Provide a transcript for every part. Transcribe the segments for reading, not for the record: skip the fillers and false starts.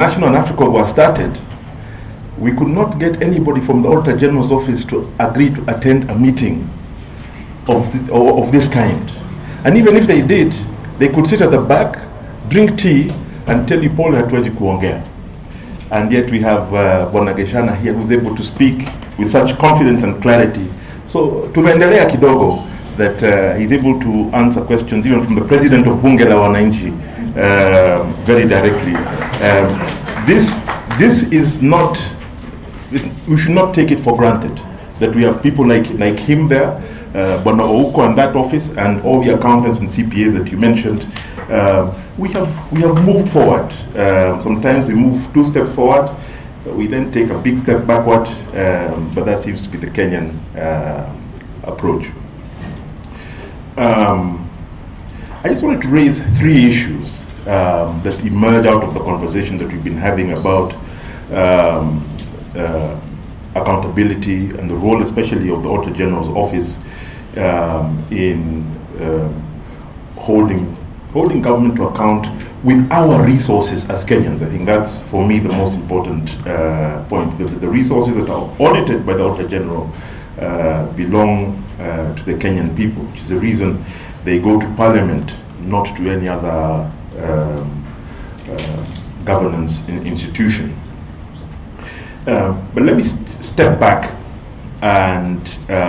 International and Africa were started, we could not get anybody from the Auditor General's office to agree to attend a meeting of this kind. And even if they did, they could sit at the back, drink tea, and tell you, Paul, hatuwezi kuongea. And yet we have Bwana Geshana here who's able to speak with such confidence and clarity. So tumeendelea kidogo that he's able to answer questions even from the president of Bunge la Wananchi very directly. This is not, we should not take it for granted that we have people like him there, Bwana Ouko and that office, and all the accountants and CPAs that you mentioned. We have moved forward. Sometimes we move 2 steps forward, we then take a big step backward, but that seems to be the Kenyan approach. I just wanted to raise 3 issues that emerge out of the conversation that we've been having about accountability and the role especially of the Auditor General's office in holding government to account with our resources as Kenyans. I think that's, for me, the most important point. The resources that are audited by the Auditor General belong to the Kenyan people, which is the reason they go to Parliament, not to any other governance institution. But let me step back and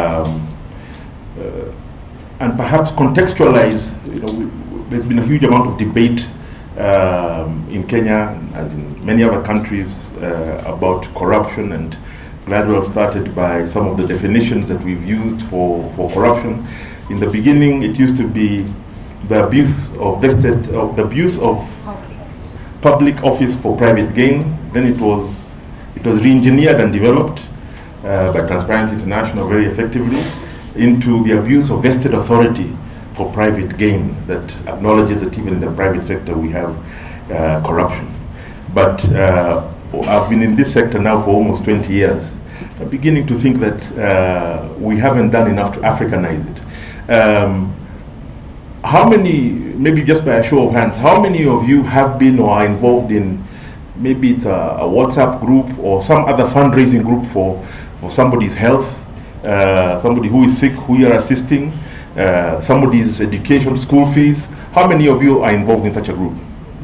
perhaps contextualize. There's been a huge amount of debate in Kenya, as in many other countries, about corruption, and Gladwell started by some of the definitions that we've used for corruption. In the beginning, it used to be the abuse of public office for private gain. Then it was re-engineered and developed by Transparency International very effectively into the abuse of vested authority for private gain, that acknowledges that even in the private sector we have corruption. But I've been in this sector now for almost 20 years. I'm beginning to think that we haven't done enough to Africanize it. How many, maybe just by a show of hands, how many of you have been or are involved in, maybe it's a WhatsApp group or some other fundraising group for somebody's health, somebody who is sick, who you are assisting, somebody's education, school fees? How many of you are involved in such a group?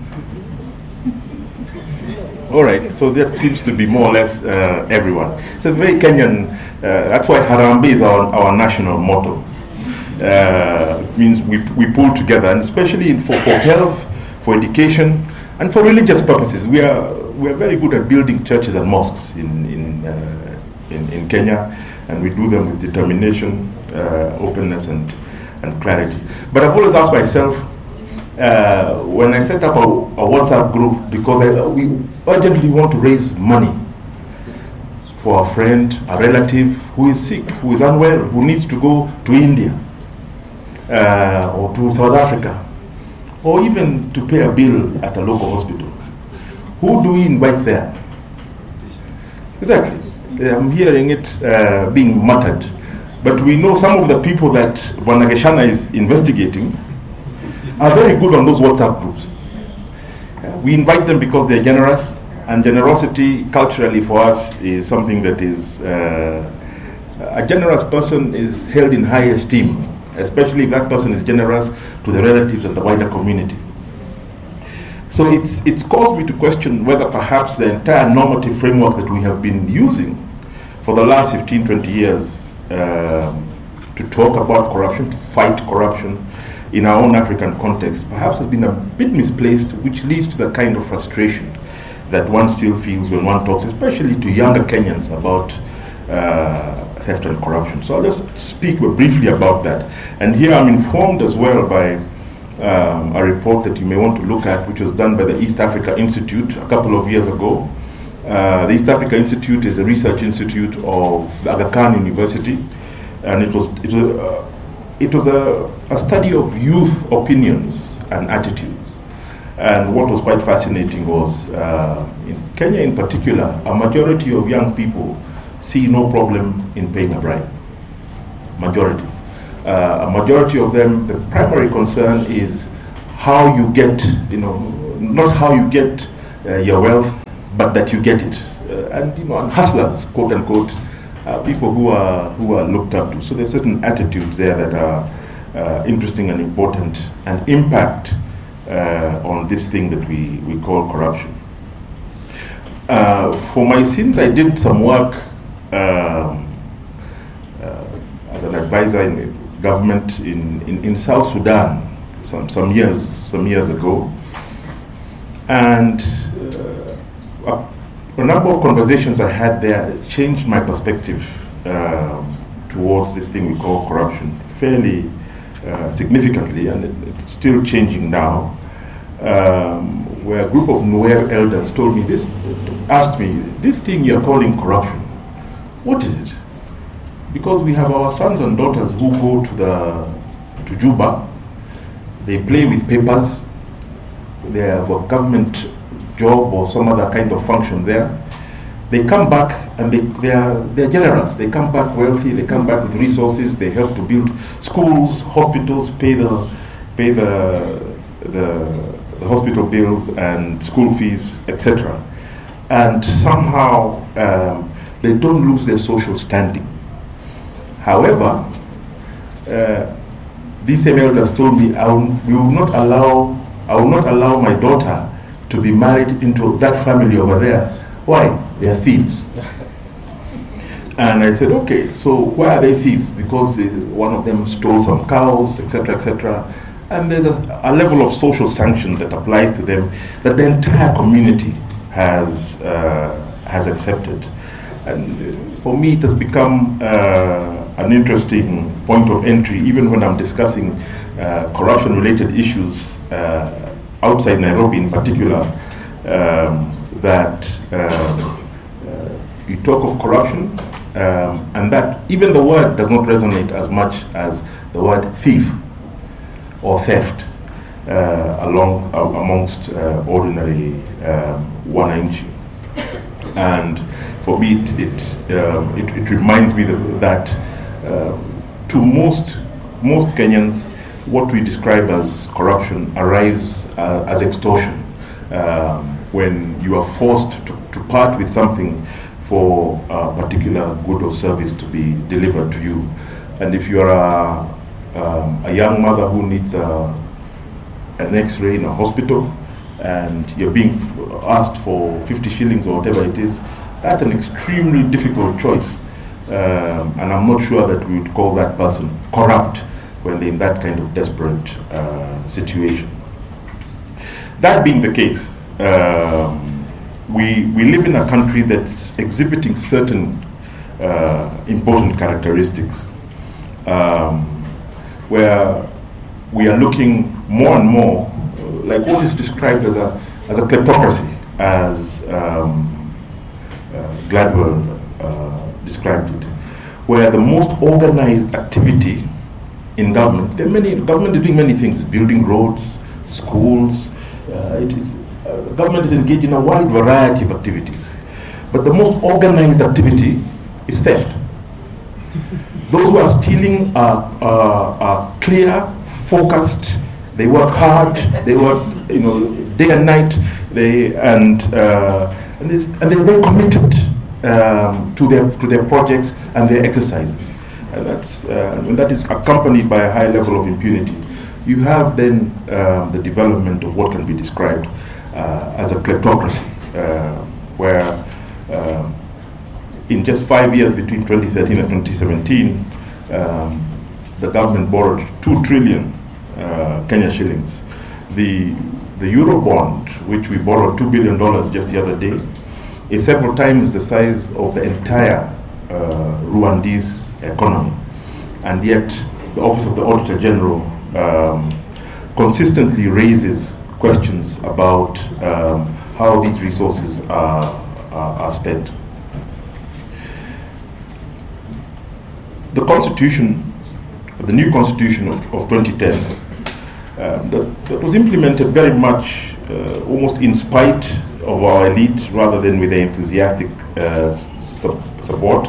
All right, so that seems to be more or less everyone. It's a very Kenyan, that's why Harambee is our national motto. It means we pull together, and especially for health, for education, and for religious purposes. We are very good at building churches and mosques in Kenya, and we do them with determination, openness, and clarity. But I've always asked myself, when I set up a WhatsApp group, because we urgently want to raise money for a friend, a relative who is sick, who is unwell, who needs to go to India or to South Africa, or even to pay a bill at a local hospital. Who do we invite there? Exactly. I'm hearing it being muttered. But we know some of the people that Bwana Geshana is investigating are very good on those WhatsApp groups. We invite them because they're generous, and generosity culturally for us is something that is, a generous person is held in high esteem, especially if that person is generous to the relatives and the wider community. So it's caused me to question whether perhaps the entire normative framework that we have been using for the last 15, 20 years to talk about corruption, to fight corruption in our own African context, perhaps has been a bit misplaced, which leads to the kind of frustration that one still feels when one talks, especially to younger Kenyans, about theft and corruption. So I'll just speak briefly about that. And here I'm informed as well by a report that you may want to look at, which was done by the East Africa Institute a couple of years ago. The East Africa Institute is a research institute of the Aga Khan University, and it was a study of youth opinions and attitudes. And what was quite fascinating was, in Kenya in particular, a majority of young people see no problem in paying a bribe. Majority. A majority of them, the primary concern is how you get, not how you get your wealth, but that you get it. And hustlers, quote unquote, people who are looked up to. So there's certain attitudes there that are interesting and important and impact on this thing that we call corruption. For my sins, I did some work as an advisor in the government in South Sudan some years ago, and a number of conversations I had there changed my perspective towards this thing we call corruption fairly significantly, and it's still changing now. Where a group of Nuer elders asked me, this thing you're calling corruption, what is it? Because we have our sons and daughters who go to Juba, they play with papers, they have a government job or some other kind of function there. They come back and they're generous. They come back wealthy. They come back with resources. They help to build schools, hospitals, pay the hospital bills and school fees, etc. And somehow they don't lose their social standing. However, these same elders told me, I will not allow my daughter to be married into that family over there. Why? They are thieves. And I said, okay, so why are they thieves? Because one of them stole some cows, etc., etc. And there's a level of social sanction that applies to them that the entire community has accepted. And for me, it has become an interesting point of entry, even when I'm discussing corruption-related issues outside Nairobi in particular, that you talk of corruption, and that even the word does not resonate as much as the word thief or theft amongst ordinary wananchi. And for me, it reminds me that to most Kenyans, what we describe as corruption arrives as extortion, when you are forced to part with something for a particular good or service to be delivered to you. And if you are a young mother who needs an X-ray in a hospital, and you're being asked for 50 shillings or whatever it is, that's an extremely difficult choice. And I'm not sure that we would call that person corrupt when they're in that kind of desperate situation. That being the case, we live in a country that's exhibiting certain important characteristics, where we are looking more and more like what is described as a kleptocracy, as Gladwell described it, where the most organized activity in government, government is doing many things, building roads, schools, government is engaged in a wide variety of activities, but the most organized activity is theft. Those who are stealing are clear, focused. They work hard. They work, day and night. And they're very committed to their projects and their exercises. And when that is accompanied by a high level of impunity, you have then the development of what can be described as a kleptocracy, where in just 5 years between 2013 and 2017, the government borrowed 2 trillion Kenya shillings. The Eurobond, which we borrowed $2 billion just the other day, is several times the size of the entire Rwandese economy. And yet, the Office of the Auditor General consistently raises questions about how these resources are spent. The Constitution, the new Constitution of 2010, that was implemented very much almost in spite of our elite rather than with their enthusiastic support,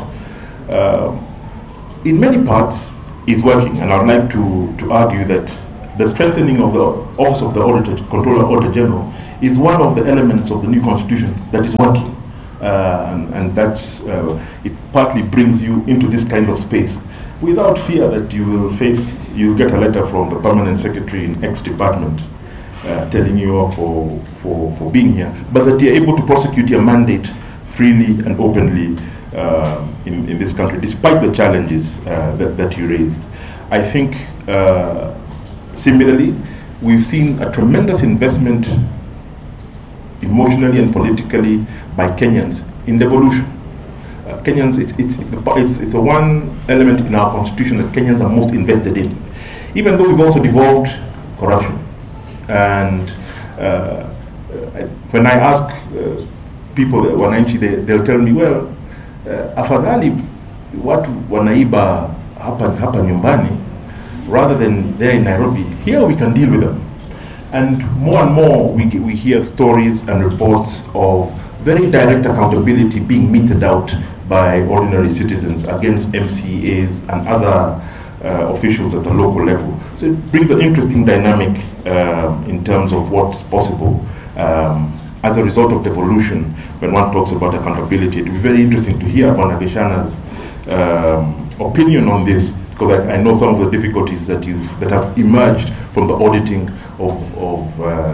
in many parts is working. And I'd like to argue that the strengthening of the Office of the Comptroller Auditor General is one of the elements of the new constitution that is working. And that's, it partly brings you into this kind of space without fear that you'll get a letter from the permanent secretary in X department telling you off for being here, but that you're able to prosecute your mandate freely and openly in this country, despite the challenges that you raised. I think, similarly, we've seen a tremendous investment emotionally and politically by Kenyans in devolution. Kenyans, it's a one element in our constitution that Kenyans are most invested in, even though we've also devolved corruption. And when I ask people, wananchi, they'll tell me, well, afadhali watu wanaiba hapa nyumbani rather than there in Nairobi. Here we can deal with them. And more we hear stories and reports of very direct accountability being meted out by ordinary citizens against MCAs and other officials at the local level. So it brings an interesting dynamic in terms of what's possible as a result of devolution. When one talks about accountability, it would be very interesting to hear Bwana Geshana's opinion on this, because I know some of the difficulties that have emerged from the auditing of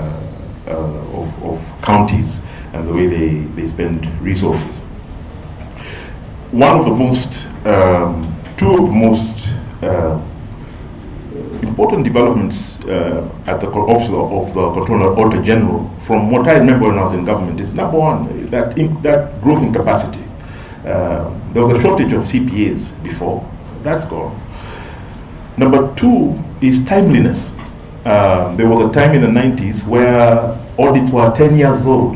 counties and the way they spend resources. One of the most, two of the most important developments at the office of the Controller Auditor General, from what I remember when I was in government, is number one, that growth in capacity. There was a shortage of CPAs before, that's gone. Number two is timeliness. There was a time in the 90s where audits were 10 years old,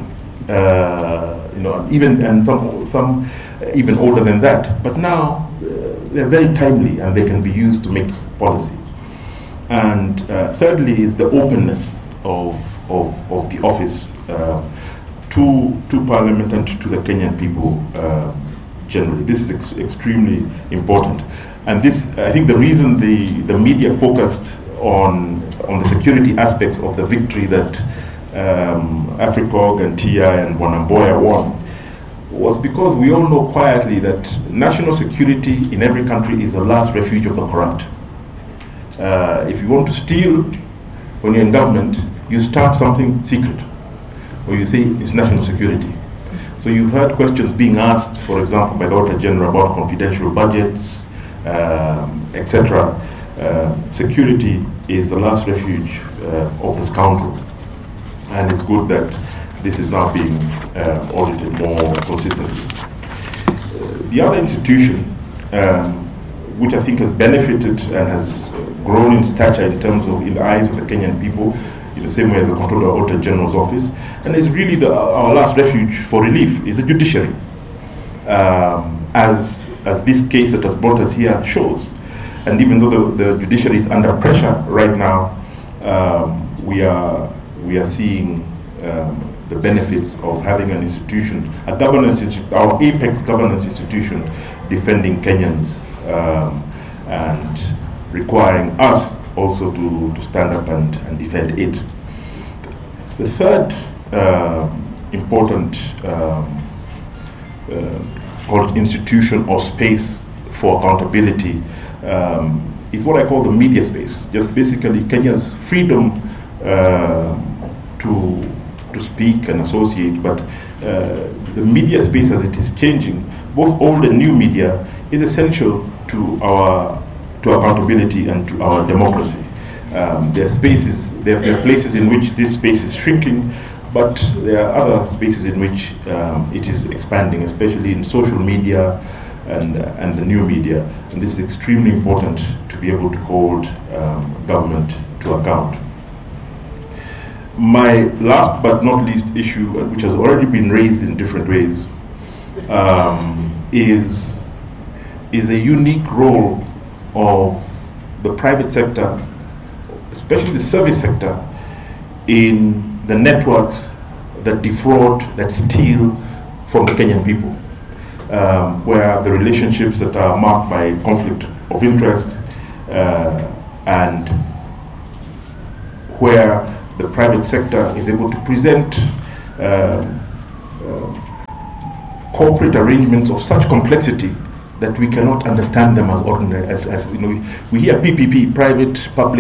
and some even older than that. But now they're very timely and they can be used to make policy. And thirdly is the openness of the office to Parliament and to the Kenyan people generally. This is extremely important. And this, I think, the reason the media focused on the security aspects of the victory that AFRICOG and TI and Bwana Mboya won was because we all know quietly that national security in every country is the last refuge of the corrupt. If you want to steal when you're in government, you stamp something secret, or you say it's national security. So you've heard questions being asked, for example, by the Auditor General about confidential budgets, etc. Security is the last refuge of the scoundrel, and it's good that this is now being audited more consistently. The other institution, which I think has benefited and has grown in stature in terms of in the eyes of the Kenyan people, in the same way as the Controller Auditor General's office, and is really our last refuge for relief, is the judiciary. As this case that has brought us here shows. And even though the judiciary is under pressure right now, we are seeing the benefits of having an institution, our apex governance institution, defending Kenyans and requiring us also to stand up and defend it. The third important called institution or space for accountability is what I call the media space. Just basically Kenya's freedom to speak and associate, but the media space as it is changing, both old and new media, is essential to our accountability and to our democracy. There are places in which this space is shrinking, but there are other spaces in which it is expanding, especially in social media and the new media. And this is extremely important to be able to hold government to account. My last but not least issue, which has already been raised in different ways, is the unique role of the private sector, especially the service sector, in the networks that defraud, that steal from the Kenyan people, where the relationships that are marked by conflict of interest and where the private sector is able to present corporate arrangements of such complexity that we cannot understand them as ordinary. As we hear PPP, private public,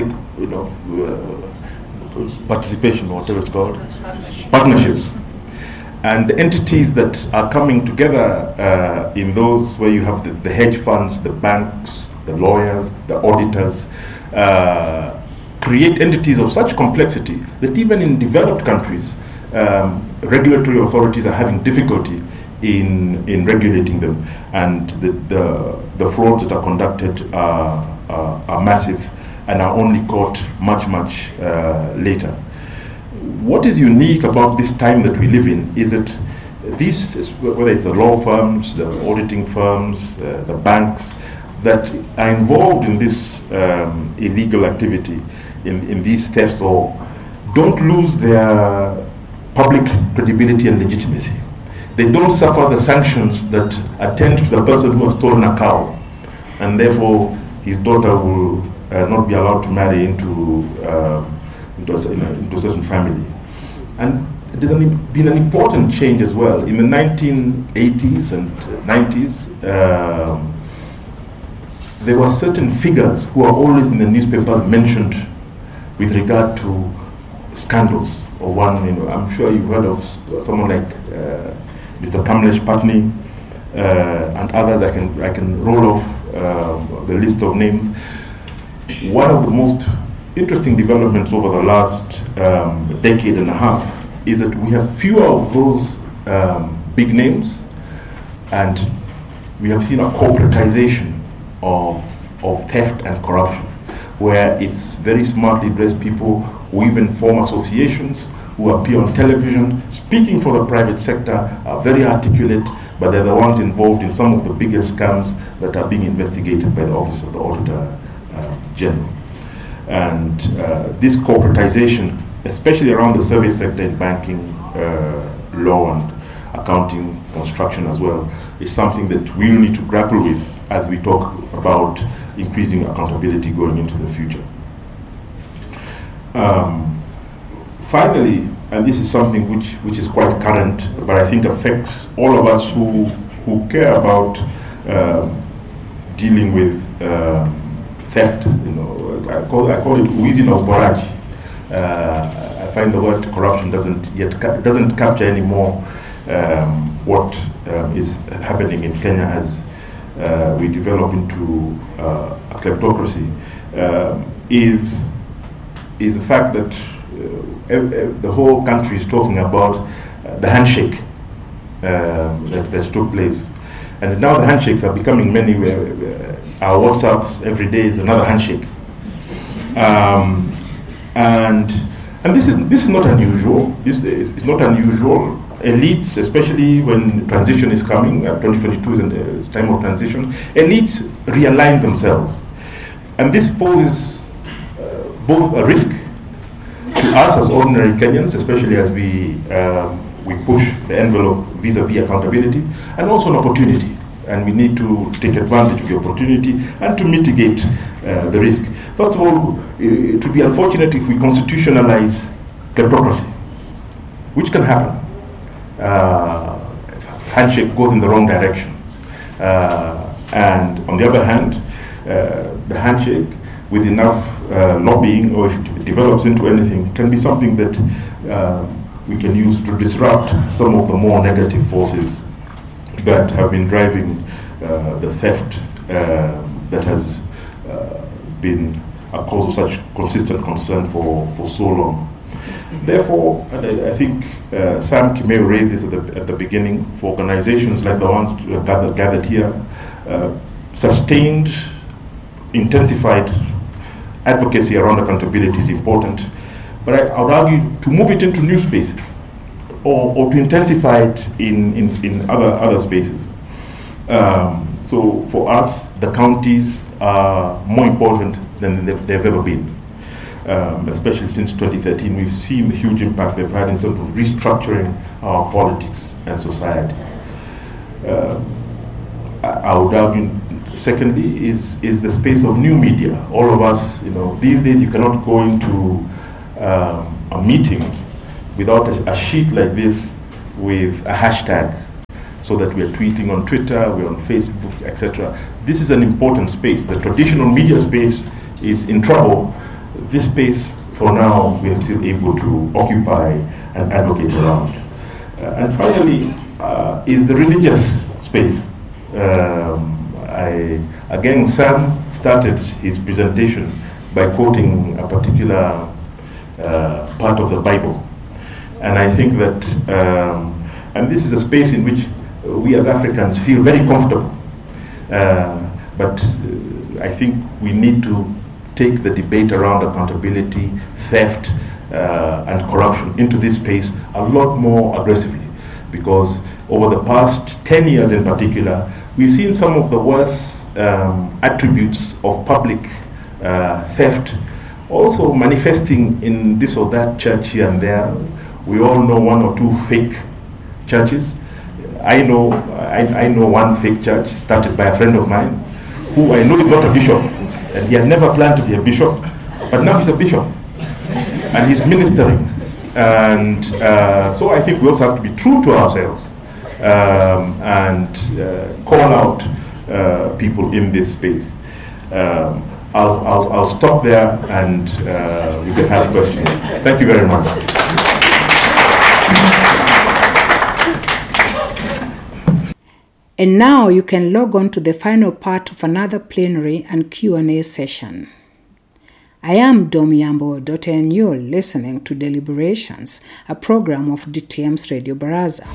participation, whatever it's called, partnerships, and the entities that are coming together in those where you have the hedge funds, the banks, the lawyers, the auditors, create entities of such complexity that even in developed countries, regulatory authorities are having difficulty in regulating them, and the frauds that are conducted are massive and are only caught much later. What is unique about this time that we live in is that whether it's the law firms, the auditing firms, the banks that are involved in this illegal activity, in these thefts, or don't lose their public credibility and legitimacy. They don't suffer the sanctions that attend to the person who has stolen a cow, and therefore his daughter will not be allowed to marry into a certain family. And there's been an important change as well. In the 1980s and 90s, there were certain figures who are always in the newspapers mentioned with regard to scandals. Or one, I'm sure you've heard of someone like Mr. Kamlesh Patni and others. I can roll off the list of names. One of the most interesting developments over the last decade and a half is that we have fewer of those big names, and we have seen a corporatization of theft and corruption, where it's very smartly dressed people who even form associations, who appear on television, speaking for the private sector, are very articulate, but they're the ones involved in some of the biggest scams that are being investigated by the Office of the Auditor General. And this corporatization, especially around the service sector in banking, law and accounting, construction as well, is something that we'll need to grapple with as we talk about increasing accountability going into the future. Finally, and this is something which is quite current, but I think affects all of us who care about dealing with theft. I call it uwizi na uporaji. I find the word corruption doesn't capture anymore what is happening in Kenya as we develop into a kleptocracy. Is the fact that the whole country is talking about the handshake that took place, and now the handshakes are becoming many. Our WhatsApps every day is another handshake, and this is not unusual. This is not unusual. Elites, especially when transition is coming, 2022 is a time of transition. Elites realign themselves, and this poses both a risk to us as ordinary Kenyans, especially as we push the envelope vis-a-vis accountability, and also an opportunity. And we need to take advantage of the opportunity and to mitigate the risk. First of all, it would be unfortunate if we constitutionalize kleptocracy, which can happen. If handshake goes in the wrong direction. And on the other hand, the handshake with enough lobbying, or if it develops into anything, can be something that we can use to disrupt some of the more negative forces that have been driving the theft that has been a cause of such consistent concern for so long. Therefore, and I think Sam Kimeu raised this at the beginning, for organizations like the ones gathered here, sustained, intensified advocacy around accountability is important. But I would argue to move it into new spaces, or to intensify it in other spaces. So for us, the counties are more important than they've ever been. Especially since 2013, we've seen the huge impact they've had in terms of restructuring our politics and society. I would argue, secondly, is the space of new media. All of us, these days you cannot go into a meeting without a sheet like this with a hashtag, so that we are tweeting on Twitter, we're on Facebook, etc. This is an important space. The traditional media space is in trouble. This space, for now, we are still able to occupy and advocate around. And finally, is the religious space. Again, Sam started his presentation by quoting a particular part of the Bible. And I think that, and this is a space in which we as Africans feel very comfortable. But I think we need to take the debate around accountability, theft, and corruption into this space a lot more aggressively. Because over the past 10 years in particular, we've seen some of the worst attributes of public theft also manifesting in this or that church here and there. We all know one or two fake churches. I know one fake church started by a friend of mine, who I know is not a bishop, and he had never planned to be a bishop, but now he's a bishop, and he's ministering. And so I think we also have to be true to ourselves and call out people in this space. I'll stop there, and we can have questions. Thank you very much. And now you can log on to the final part of another plenary and Q&A session. I am Domyambo and you're listening to Deliberations, a program of DTM's Radio Baraza.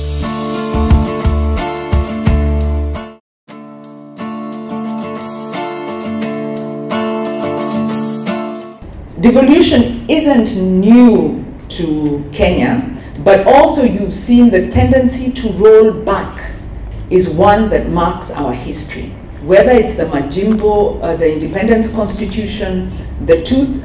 Devolution isn't new to Kenya, but also you've seen the tendency to roll back is one that marks our history. Whether it's the Majimbo, the Independence Constitution, the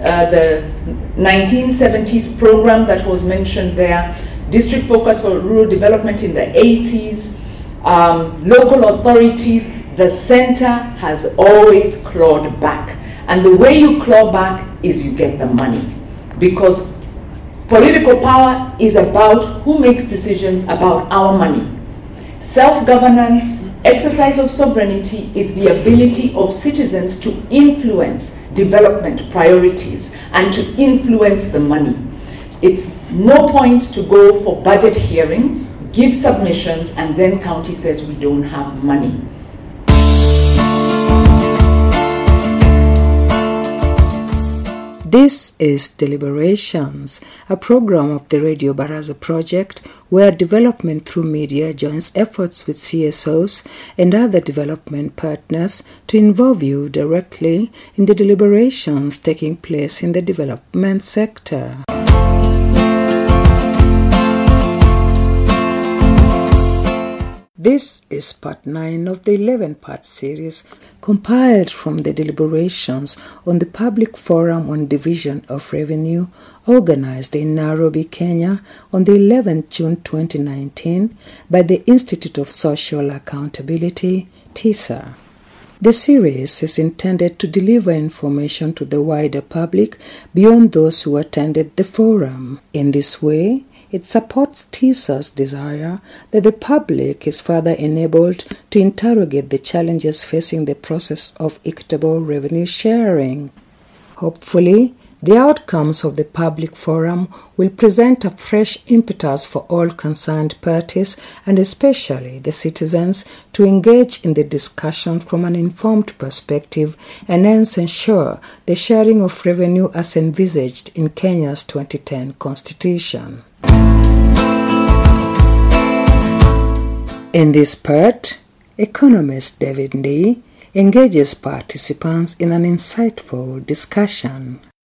1970s program that was mentioned there, District Focus for Rural Development in the 80s, local authorities, the center has always clawed back. And the way you claw back is you get the money. Because political power is about who makes decisions about our money. Self-governance, exercise of sovereignty is the ability of citizens to influence development priorities and to influence the money. It's no point to go for budget hearings, give submissions, and then county says we don't have money. This is Deliberations, a program of the Radio Baraza project where development through media joins efforts with CSOs and other development partners to involve you directly in the deliberations taking place in the development sector. This is part 9 of the 11-part series compiled from the deliberations on the Public Forum on Division of Revenue organized in Nairobi, Kenya on the 11th June 2019 by the Institute of Social Accountability, TISA. The series is intended to deliver information to the wider public beyond those who attended the forum. In this way, it supports TISA's desire that the public is further enabled to interrogate the challenges facing the process of equitable revenue sharing. Hopefully, the outcomes of the public forum will present a fresh impetus for all concerned parties and especially the citizens to engage in the discussion from an informed perspective and hence ensure the sharing of revenue as envisaged in Kenya's 2010 Constitution. In this part, economist David Ndii engages participants in an insightful discussion.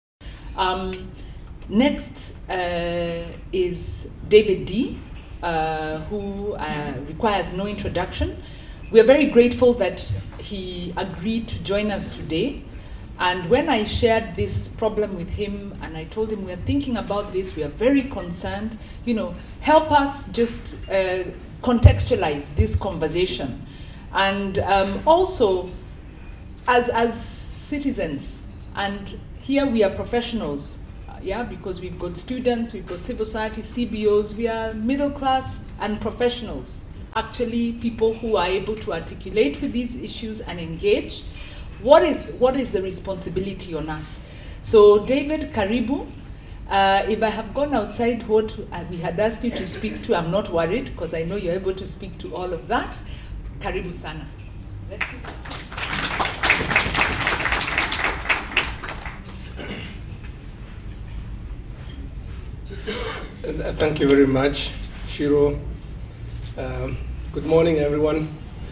Next is David D, who requires no introduction. We are very grateful that he agreed to join us today. And when I shared this problem with him and I told him we are thinking about this, we are very concerned, help us just contextualize this conversation. And also, as citizens, and here we are professionals, because we've got students, we've got civil society, CBOs, we are middle class and professionals, actually people who are able to articulate with these issues and engage. What is the responsibility on us? So David, karibu. If I have gone outside what we had asked you to speak to, I'm not worried because I know you're able to speak to all of that. Karibu sana. Thank you very much, Shiro. Good morning, everyone.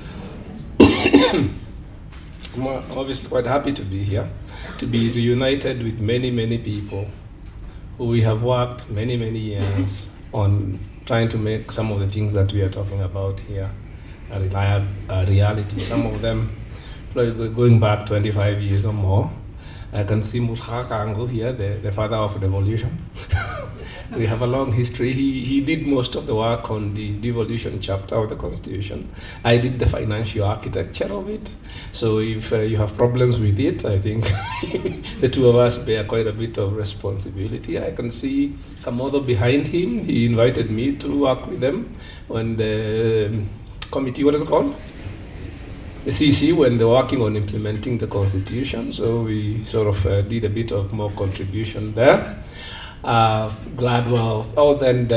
I'm obviously quite happy to be here, to be reunited with many, many people who we have worked many, many years on trying to make some of the things that we are talking about here a reality. Some of them going back 25 years or more. I can see Mutha Kango here, the father of devolution. We have a long history. He did most of the work on the devolution chapter of the Constitution. I did the financial architecture of it. So if you have problems with it, I think the two of us bear quite a bit of responsibility. I can see Kamodo behind him. He invited me to work with them when the committee, what is it called? The CC, when they're working on implementing the Constitution. So we sort of did a bit of more contribution there. Gladwell. Oh, and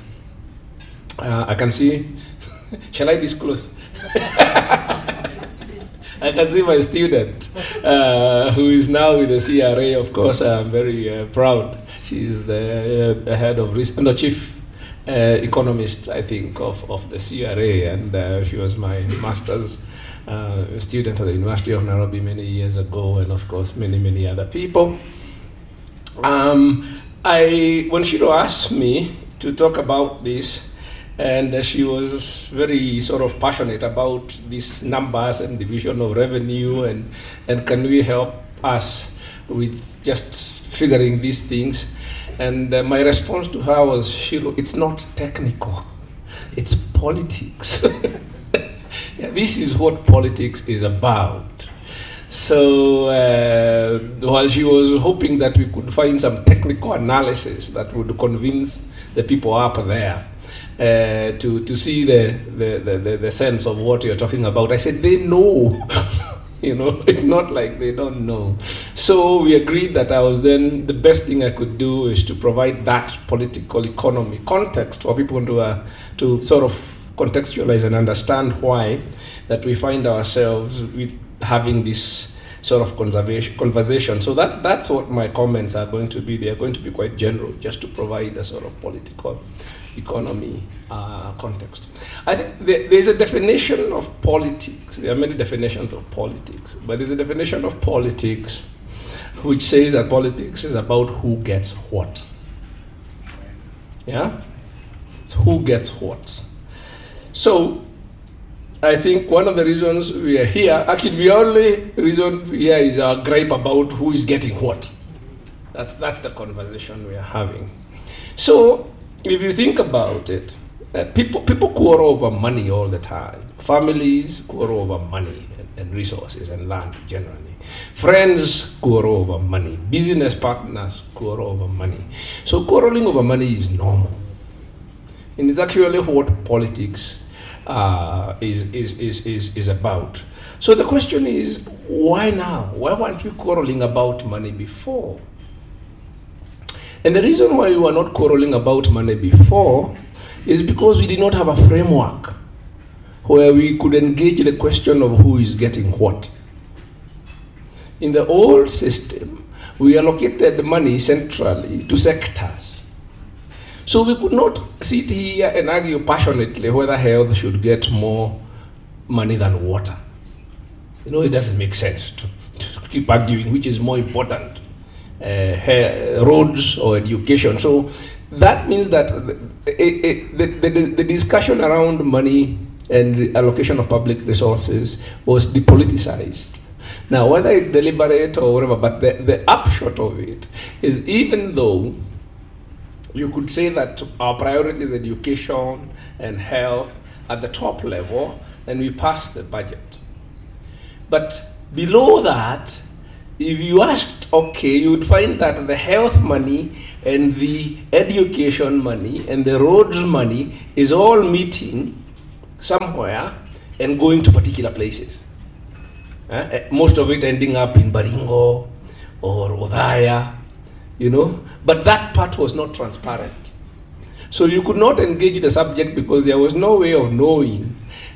I can see. Shall I disclose? I can see my student, who is now with the CRA. Of course, I'm very proud. She is the head of no, chief economist, I think, of the CRA, and she was my master's student at the University of Nairobi many years ago, and of course, many, many other people. When Shiro asked me to talk about this, and she was very sort of passionate about these numbers and division of revenue, and can we help us with just figuring these things? And my response to her was, Shiro, it's not technical, it's politics. Yeah, this is what politics is about. So while she was hoping that we could find some technical analysis that would convince the people up there to see the sense of what you're talking about, I said, they know. It's not like they don't know. So we agreed that the best thing I could do is to provide that political economy context for people to sort of contextualize and understand why that we find ourselves with having this sort of conversation. So that's what my comments are going to be. They are going to be quite general, just to provide a sort of political economy context. I think there's a definition of politics. There are many definitions of politics, but there's a definition of politics which says that politics is about who gets what. Yeah? It's who gets what. So I think one of the reasons we are here, actually the only reason here is our gripe about who is getting what. That's the conversation we are having. So if you think about it, people quarrel over money all the time. Families quarrel over money and resources and land generally. Friends quarrel over money. Business partners quarrel over money. So quarreling over money is normal. And it's actually what politics is about. So the question is, why now? Why weren't you quarreling about money before? And the reason why we were not quarreling about money before is because we did not have a framework where we could engage the question of who is getting what. In the old system, we allocated money centrally to sectors. So we could not sit here and argue passionately whether health should get more money than water. It doesn't make sense to keep arguing which is more important, roads or education. So that means that the discussion around money and allocation of public resources was depoliticized. Now, whether it's deliberate or whatever, but the upshot of it is, even though you could say that our priority is education and health at the top level, and we pass the budget. But below that, if you asked, okay, you would find that the health money and the education money and the roads money is all meeting somewhere and going to particular places. Most of it ending up in Baringo or Othaya, but that part was not transparent. So you could not engage the subject because there was no way of knowing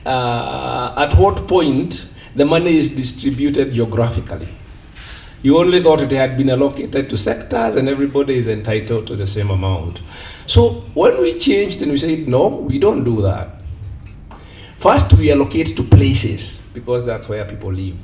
at what point the money is distributed geographically. You only thought it had been allocated to sectors and everybody is entitled to the same amount. So when we changed and we said, no, we don't do that. First, we allocate to places because that's where people live.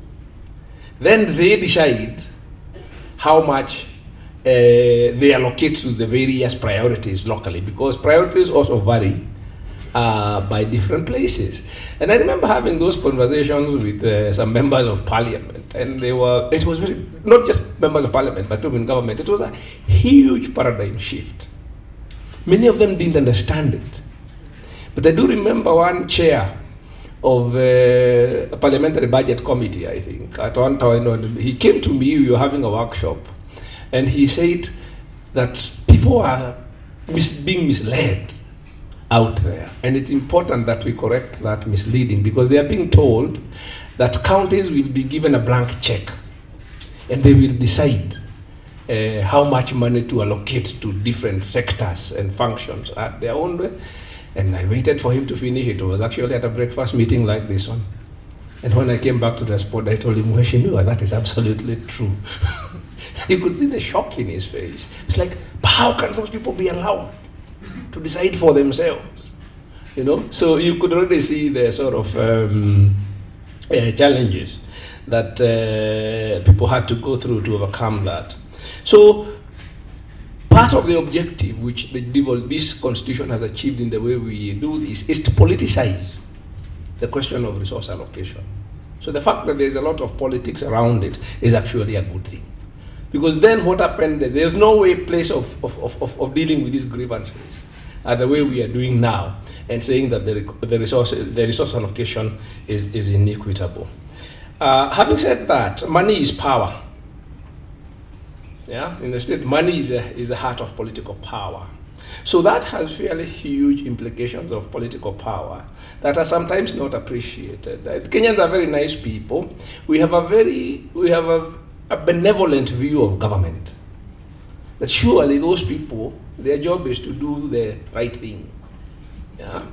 Then they decide how much they allocate to the various priorities locally, because priorities also vary by different places. And I remember having those conversations with some members of parliament, and it was very, not just members of parliament, but people in government. It was a huge paradigm shift. Many of them didn't understand it. But I do remember one chair of a parliamentary budget committee, I think, at one time, he came to me, we were having a workshop, and he said that people are being misled out there. And it's important that we correct that misleading, because they are being told that counties will be given a blank check and they will decide how much money to allocate to different sectors and functions at their own way. And I waited for him to finish. It was actually at a breakfast meeting like this one. And when I came back to the spot, I told him, Mheshimiwa, that is absolutely true. You could see the shock in his face. It's like, how can those people be allowed to decide for themselves? So you could already see the sort of challenges that people had to go through to overcome that. So part of the objective which this constitution has achieved in the way we do this is to politicize the question of resource allocation. So the fact that there's a lot of politics around it is actually a good thing. Because then what happened is there's no place of dealing with these grievances the way we are doing now, and saying that the resource allocation is inequitable. Having said that, money is power. Yeah, in the state, money is the heart of political power. So that has fairly huge implications of political power that are sometimes not appreciated. Kenyans are very nice people. We have a benevolent view of government. That surely those people, their job is to do the right thing. Yeah.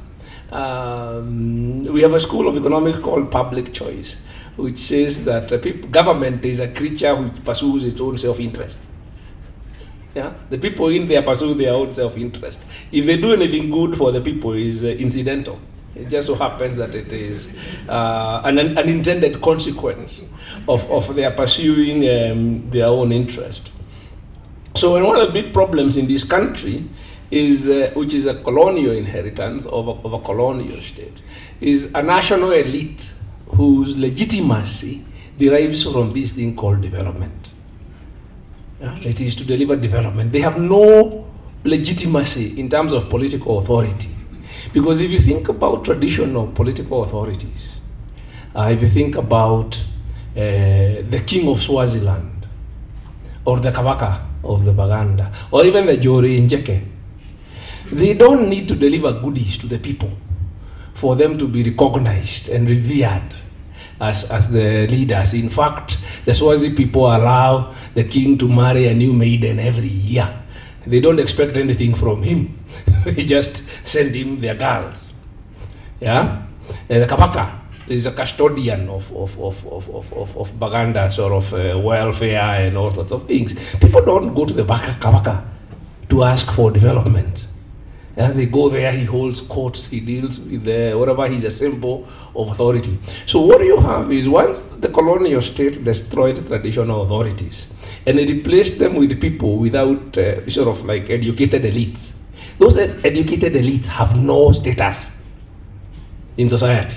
We have a school of economics called public choice, which says that government is a creature which pursues its own self-interest. Yeah? The people in there pursue their own self-interest. If they do anything good for the people, is incidental. It just so happens that it is an unintended consequence of their pursuing their own interest. So, and one of the big problems in this country is, which is a colonial inheritance of a colonial state, is a national elite whose legitimacy derives from this thing called development. Yeah? It is to deliver development. They have no legitimacy in terms of political authority. Because if you think about traditional political authorities, if you think about the king of Swaziland, or the Kabaka of the Baganda, or even the Jori Njeke, they don't need to deliver goodies to the people for them to be recognized and revered as the leaders. In fact, the Swazi people allow the king to marry a new maiden every year. They don't expect anything from him. They just send him their girls. Yeah? And the Kabaka is a custodian of Baganda sort of welfare and all sorts of things. People don't go to the Kabaka to ask for development. Yeah, they go there, he holds courts, he deals with whatever, he's a symbol of authority. So what you have is, once the colonial state destroyed traditional authorities and it replaced them with people without sort of like educated elites, those educated elites have no status in society.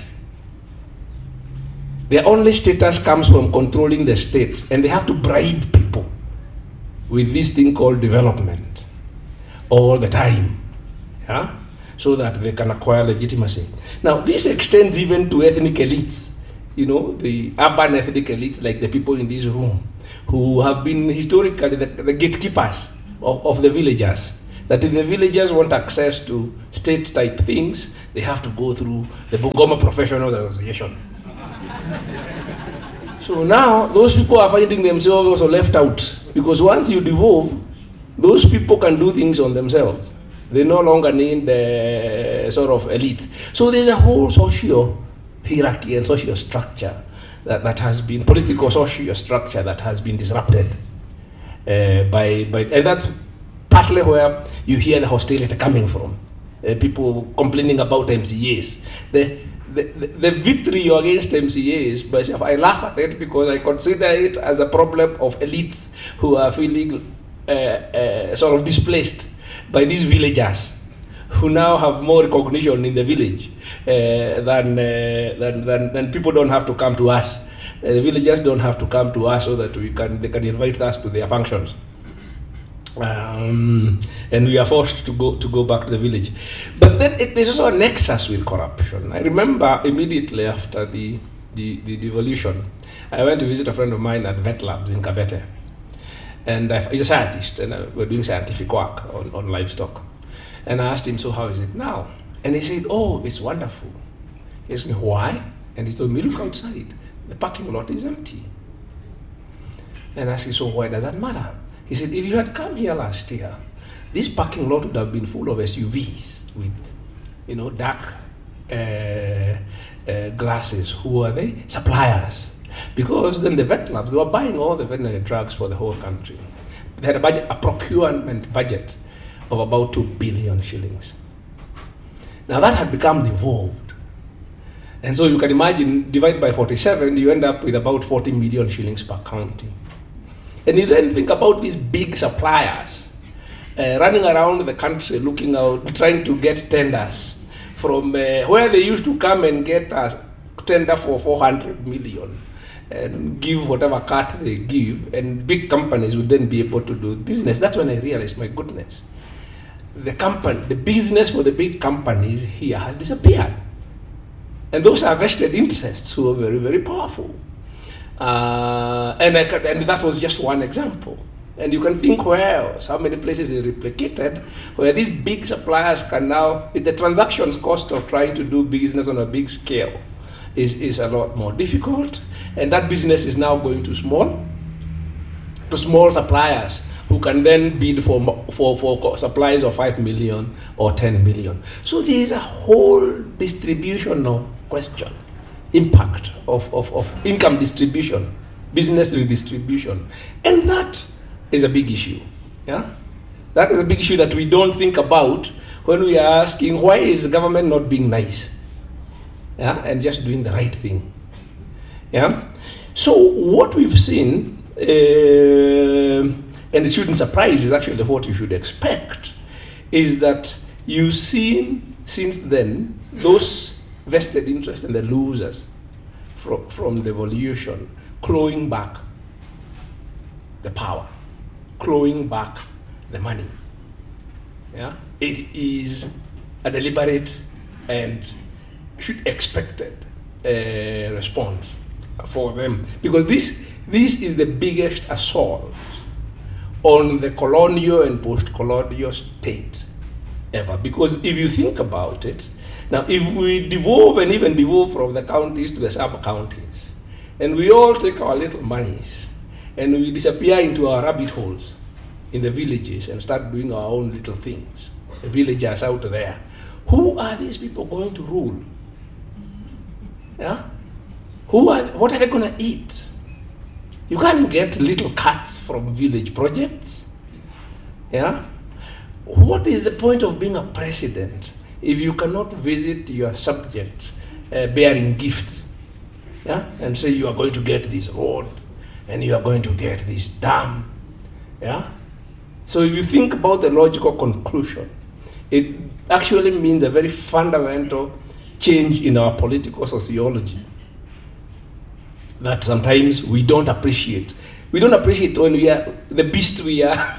Their only status comes from controlling the state, and they have to bribe people with this thing called development all the time. Yeah? So that they can acquire legitimacy. Now, this extends even to ethnic elites, the urban ethnic elites, like the people in this room. who have been historically the gatekeepers of the villagers. That if the villagers want access to state-type things, they have to go through the Bungoma Professionals Association. So now, those people are finding themselves also left out. Because once you devolve, those people can do things on themselves. They no longer need the sort of elites. So there's a whole social hierarchy and social structure that has been, political social structure that has been disrupted and that's partly where you hear the hostility coming from. People complaining about MCAs. The victory against MCAs, myself, I laugh at it because I consider it as a problem of elites who are feeling sort of displaced by these villagers who now have more recognition in the village than people don't have to come to us. The villagers don't have to come to us so that they can invite us to their functions. And we are forced to go back to the village. But then there's also a nexus with corruption. I remember immediately after the devolution, I went to visit a friend of mine at Vet Labs in Kabete. And he's a scientist, and we're doing scientific work on livestock. And I asked him, so how is it now? And he said, oh, it's wonderful. He asked me, why? And he told me, look outside. The parking lot is empty. And I said, so why does that matter? He said, if you had come here last year, this parking lot would have been full of SUVs with, dark glasses. Who are they? Suppliers. Because then the vet labs, they were buying all the veterinary drugs for the whole country. They had a procurement budget of about 2 billion shillings. Now that had become devolved. And so you can imagine, divide by 47, you end up with about 40 million shillings per county. And you then think about these big suppliers running around the country looking out, trying to get tenders from where they used to come and get a tender for 400 million and give whatever cut they give, and big companies would then be able to do business. That's when I realized, my goodness, the business for the big companies here has disappeared. And those are vested interests who are very, very powerful. And that was just one example. And you can think where else, how many places is replicated, where these big suppliers can now, the transactions cost of trying to do business on a big scale is a lot more difficult. And that business is now going to small suppliers who can then bid for supplies of 5 million or 10 million. So there is a whole distributional question, impact of income distribution, business redistribution. And that is a big issue. Yeah? That is a big issue that we don't think about when we are asking, why is the government not being nice? Yeah? And just doing the right thing. Yeah? So what we've seen, and it shouldn't surprise, is actually what you should expect, is that you've seen since then those vested interests and the losers from the devolution clawing back the power, clawing back the money. Yeah? It is a deliberate and expected response for them, because this is the biggest assault on the colonial and post-colonial state ever. Because if you think about it, now if we devolve and even devolve from the counties to the sub-counties, and we all take our little monies and we disappear into our rabbit holes in the villages and start doing our own little things, the villagers out there, who are these people going to rule? Yeah? What are they going to eat? You can't get little cuts from village projects. Yeah? What is the point of being a president if you cannot visit your subjects bearing gifts? Yeah? And say you are going to get this road and you are going to get this dam. Yeah? So if you think about the logical conclusion, it actually means a very fundamental change in our political sociology that sometimes we don't appreciate. We don't appreciate when we are the beast we are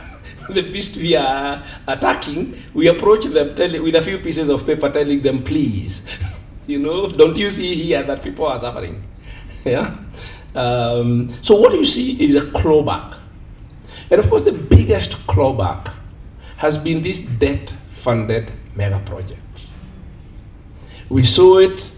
attacking. We approach them with a few pieces of paper, telling them, please, don't you see here that people are suffering? Yeah. So what you see is a clawback. And of course, the biggest clawback has been this debt-funded mega project. We saw it